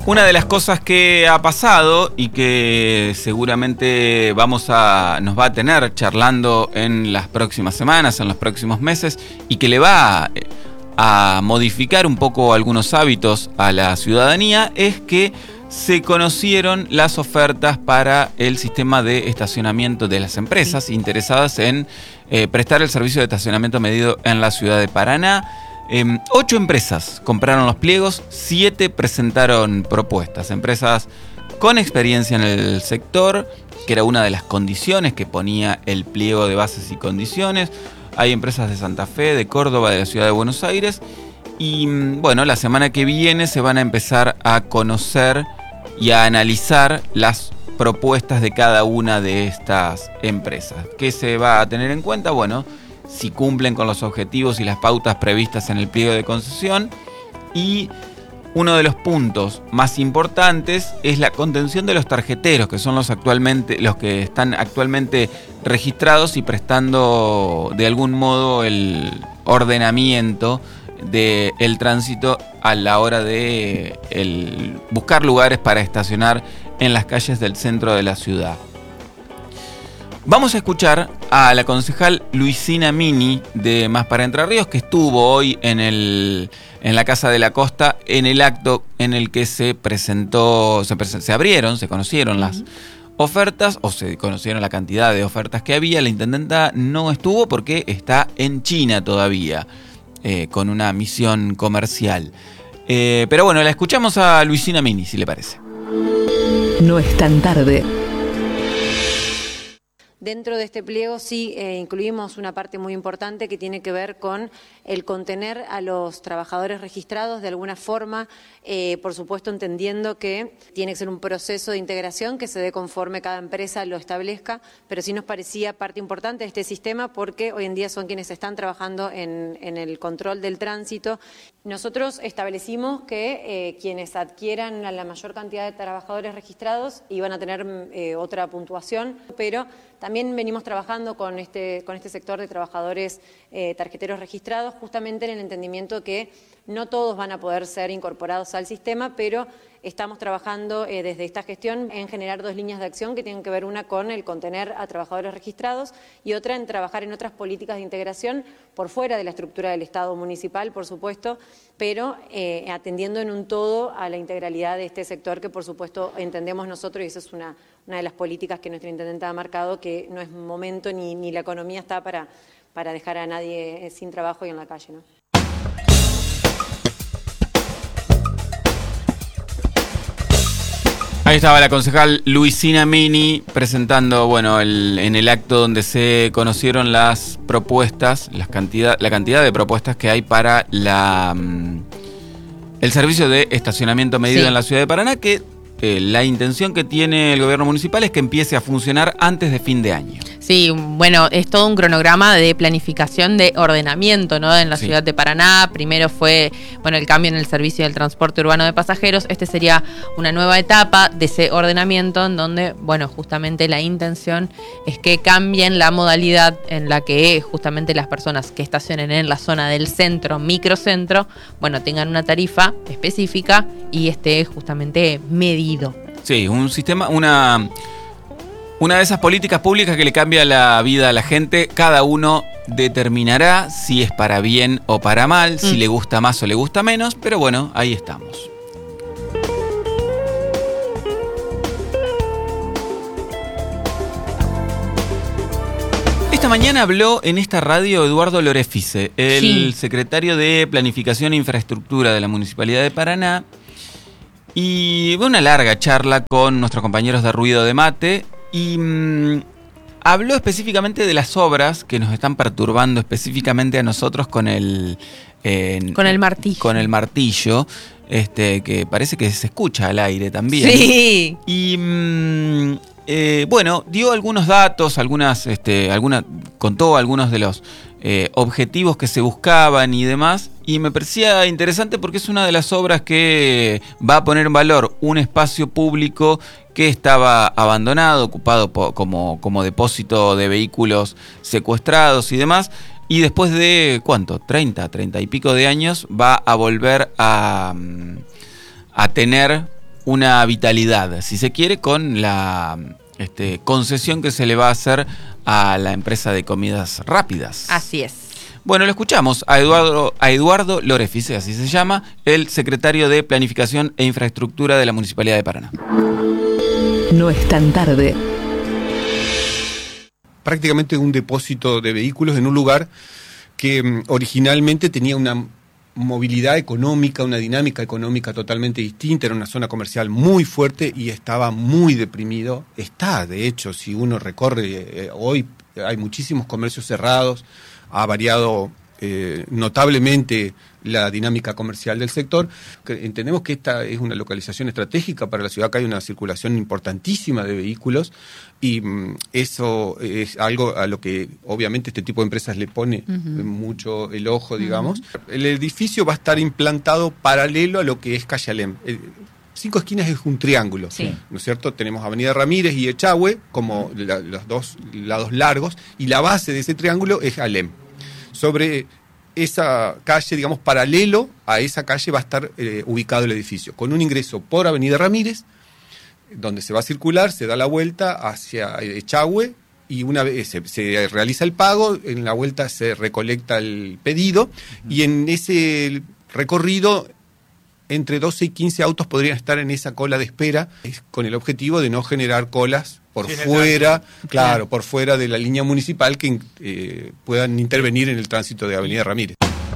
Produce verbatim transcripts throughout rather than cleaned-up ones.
Una de las cosas que ha pasado y que seguramente vamos a, nos va a tener charlando en las próximas semanas, en los próximos meses, y que le va a, a modificar un poco algunos hábitos a la ciudadanía, es que se conocieron las ofertas para el sistema de estacionamiento de las empresas interesadas en eh, prestar el servicio de estacionamiento medido en la ciudad de Paraná. Eh, ocho empresas compraron los pliegos, siete presentaron propuestas. Empresas con experiencia en el sector, que era una de las condiciones que ponía el pliego de bases y condiciones. Hay empresas de Santa Fe, de Córdoba, de la ciudad de Buenos Aires. Y bueno, la semana que viene se van a empezar a conocer y a analizar las propuestas de cada una de estas empresas. ¿Qué se va a tener en cuenta? Bueno, si cumplen con los objetivos y las pautas previstas en el pliego de concesión. Y uno de los puntos más importantes es la contención de los tarjeteros, que son los actualmente los que están actualmente registrados y prestando de algún modo el ordenamiento del tránsito a la hora de el buscar lugares para estacionar en las calles del centro de la ciudad. Vamos a escuchar a la concejal Luisina Mini de Más para Entre Ríos, que estuvo hoy en, el, en la Casa de la Costa en el acto en el que se presentó, se, presen- se abrieron, se conocieron las ofertas, o se conocieron la cantidad de ofertas que había. La intendenta no estuvo porque está en China todavía, eh, con una misión comercial. Eh, pero bueno, la escuchamos a Luisina Mini, si le parece. No es tan tarde. Dentro de este pliego sí eh, incluimos una parte muy importante que tiene que ver con el contener a los trabajadores registrados de alguna forma, eh, por supuesto entendiendo que tiene que ser un proceso de integración que se dé conforme cada empresa lo establezca, pero sí nos parecía parte importante de este sistema porque hoy en día son quienes están trabajando en, en el control del tránsito. Nosotros establecimos que eh, quienes adquieran a la mayor cantidad de trabajadores registrados iban a tener eh, otra puntuación, pero también venimos trabajando con este, con este sector de trabajadores eh, tarjeteros registrados, justamente en el entendimiento que no todos van a poder ser incorporados al sistema, pero estamos trabajando eh, desde esta gestión en generar dos líneas de acción que tienen que ver una con el contener a trabajadores registrados y otra en trabajar en otras políticas de integración por fuera de la estructura del Estado municipal, por supuesto, pero eh, atendiendo en un todo a la integralidad de este sector que por supuesto entendemos nosotros, y esa es una, una de las políticas que nuestra intendenta ha marcado, que no es momento ni, ni la economía está para, para dejar a nadie sin trabajo y en la calle, ¿no? Ahí estaba la concejal Luisina Mini presentando, bueno, el, en el acto donde se conocieron las propuestas, las cantidad, la cantidad de propuestas que hay para la um, el servicio de estacionamiento medido sí. en la ciudad de Paraná, que eh, la intención que tiene el gobierno municipal es que empiece a funcionar antes de fin de año. Sí, bueno, es todo un cronograma de planificación de ordenamiento, ¿no? En la sí. ciudad de Paraná. Primero fue, bueno, el cambio en el servicio del transporte urbano de pasajeros. Este sería una nueva etapa de ese ordenamiento en donde, bueno, justamente la intención es que cambien la modalidad en la que justamente las personas que estacionen en la zona del centro, microcentro, bueno, tengan una tarifa específica y esté justamente medido. Sí, un sistema, una... Una de esas políticas públicas que le cambia la vida a la gente. Cada uno determinará si es para bien o para mal, mm. si le gusta más o le gusta menos, pero bueno, ahí estamos. Esta mañana habló en esta radio Eduardo Lorefice, el sí. secretario de Planificación e Infraestructura de la Municipalidad de Paraná, y fue una larga charla con nuestros compañeros de Ruido de Mate. Y mmm, habló específicamente de las obras que nos están perturbando específicamente a nosotros con el... Eh, con el martillo. Con el martillo, este, que parece que se escucha al aire también. Sí. Y mmm, eh, bueno, dio algunos datos, algunas, este, alguna, contó algunos de los eh, objetivos que se buscaban y demás. Y me parecía interesante porque es una de las obras que va a poner en valor un espacio público que estaba abandonado, ocupado po- como, como depósito de vehículos secuestrados y demás. Y después de, ¿cuánto? treinta, treinta y pico de años va a volver a, a tener una vitalidad, si se quiere, con la este, concesión que se le va a hacer a la empresa de comidas rápidas. Así es. Bueno, lo escuchamos a Eduardo, a Eduardo Lorefice, así se llama, el secretario de Planificación e Infraestructura de la Municipalidad de Paraná. No es tan tarde. Prácticamente un depósito de vehículos en un lugar que um, originalmente tenía una movilidad económica, una dinámica económica totalmente distinta, era una zona comercial muy fuerte y estaba muy deprimido. Está, de hecho, si uno recorre, eh, hoy hay muchísimos comercios cerrados, ha variado eh, notablemente la dinámica comercial del sector. Entendemos que esta es una localización estratégica para la ciudad, que hay una circulación importantísima de vehículos y mm, eso es algo a lo que obviamente este tipo de empresas le pone uh-huh. mucho el ojo, digamos. Uh-huh. El edificio va a estar implantado paralelo a lo que es Calle Alem. El, Cinco Esquinas es un triángulo, sí. ¿no es cierto? Tenemos Avenida Ramírez y Echagüe como la, los dos lados largos y la base de ese triángulo es Alem. Sobre esa calle, digamos, paralelo a esa calle va a estar eh, ubicado el edificio, con un ingreso por Avenida Ramírez, donde se va a circular, se da la vuelta hacia Echagüe y una vez se, se realiza el pago, en la vuelta se recolecta el pedido y en ese recorrido entre doce y quince autos podrían estar en esa cola de espera, con el objetivo de no generar colas por sí, fuera, claro, claro, por fuera de la línea municipal que eh, puedan intervenir en el tránsito de Avenida Ramírez.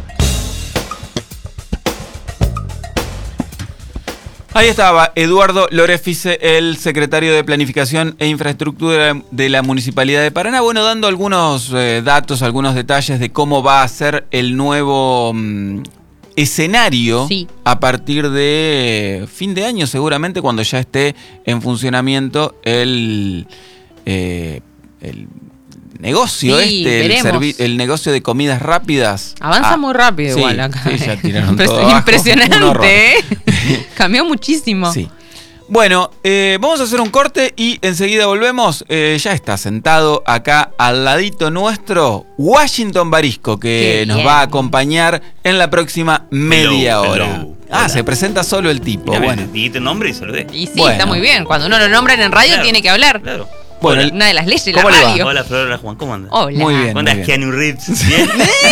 Ahí estaba Eduardo Lorefice, el secretario de Planificación e Infraestructura de la Municipalidad de Paraná, bueno, dando algunos eh, datos, algunos detalles de cómo va a ser el nuevo mmm, escenario sí. a partir de fin de año, seguramente, cuando ya esté en funcionamiento el, eh, el negocio sí, este, el, servi- el negocio de comidas rápidas. Avanza ah, muy rápido sí, igual acá. Sí, ya tiraron todo abajo. Impresionante, ¿eh? Cambió muchísimo. Sí. Bueno, eh, vamos a hacer un corte y enseguida volvemos. Eh, ya está sentado acá al ladito nuestro Washington Barisco, que Qué nos bien. va a acompañar en la próxima media hello, hora. Hello. Ah, Hola. Se presenta solo el tipo. Mira, bueno. Dijiste nombre y saludé. Y sí, bueno. está muy bien. Cuando uno lo nombran en radio, claro, tiene que hablar. Claro. Bueno, el, una de las leyes de la radio. Hola, Flor, hola, Juan, ¿cómo andas? Hola. Muy bien. ¿Cómo andas, Keanu Reeves? ¿Bien?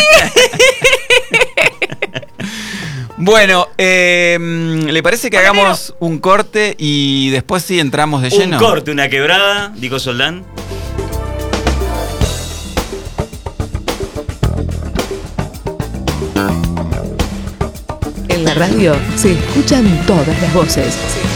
Bueno, eh, ¿le parece que hagamos un corte y después sí entramos de lleno? Un corte, una quebrada, dijo Soldán. En la radio se escuchan todas las voces.